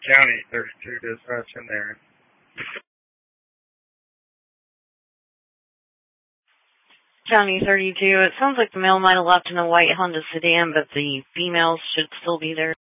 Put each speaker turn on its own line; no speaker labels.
County 32 dispatch in there.
County 32, it sounds like the male might have left in a white Honda sedan, but the females should still be there.